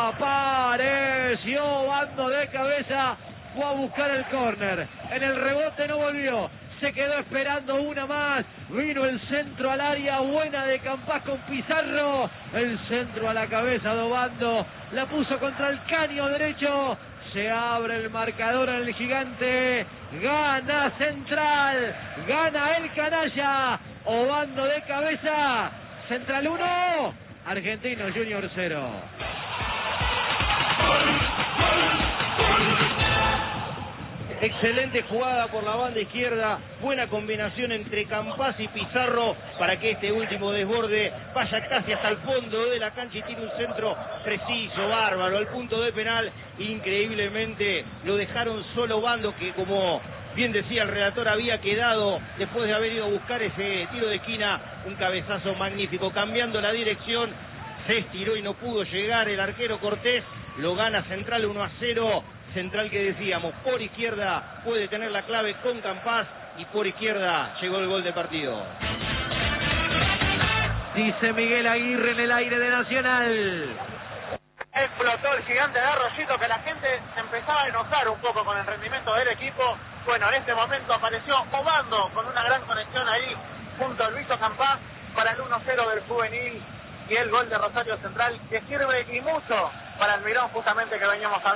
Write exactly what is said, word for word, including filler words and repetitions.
Apareció Obando de cabeza. Fue a buscar el córner. En el rebote no volvió. Se quedó esperando una más. Vino el centro al área. Buena de Campás con Pizarro. El centro a la cabeza de Obando. La puso contra el caño derecho. Se abre el marcador en el Gigante. Gana Central. Gana el canalla. Obando de cabeza. Central uno. Argentinos Junior cero. Excelente jugada por la banda izquierda, buena combinación entre Campás y Pizarro para que este último desborde vaya casi hasta el fondo de la cancha y tire un centro preciso, bárbaro, al punto de penal. Increíblemente lo dejaron solo Obando, que como bien decía el relator había quedado después de haber ido a buscar ese tiro de esquina, un cabezazo magnífico, cambiando la dirección, se estiró y no pudo llegar el arquero Cortés. Lo gana Central uno a cero. Central que decíamos, por izquierda puede tener la clave con Campás y por izquierda llegó el gol de partido. Dice Miguel Aguirre en el aire de Nacional. Explotó el Gigante de Arroyito, que la gente se empezaba a enojar un poco con el rendimiento del equipo. Bueno, en este momento apareció Obando con una gran conexión ahí junto a Luiso Campás para el uno cero del juvenil y el gol de Rosario Central, que sirve y mucho para el Mirón justamente que veníamos hablando.